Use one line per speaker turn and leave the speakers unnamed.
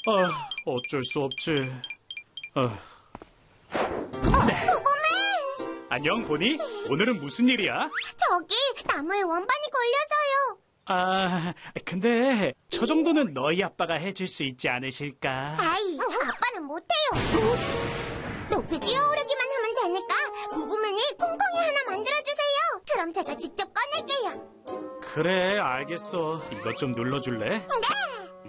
어쩔 수 없지.
보고맨!
안녕, 보니? 오늘은 무슨 일이야?
저기 나무에 원반이 걸려서요.
근데 저 정도는 너희 아빠가 해줄 수 있지 않으실까?
아이, 아빠는 못해요. 높이 뛰어오르기만 하면 되니까 보고맨이 콩콩이 하나 만들어주세요. 그럼 제가 직접 꺼낼게요.
그래, 알겠어. 이것 좀 눌러줄래?
네!